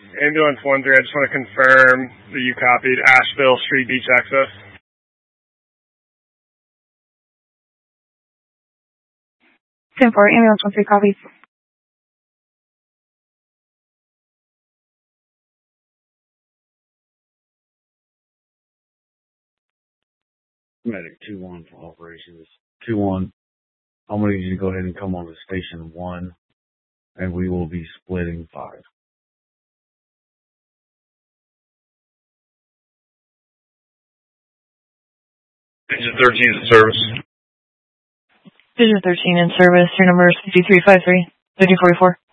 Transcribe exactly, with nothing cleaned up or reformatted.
Ambulance one three, I just want to confirm that you copied Asheville Street Beach access. ten four, Ambulance one three copies. Medic two one for operations. two one, I'm going to need you to go ahead and come on to station one, and we will be splitting five. Engine thirteen is in service. Vision thirteen in service. Your number is fifty-three five three, thirty forty-four.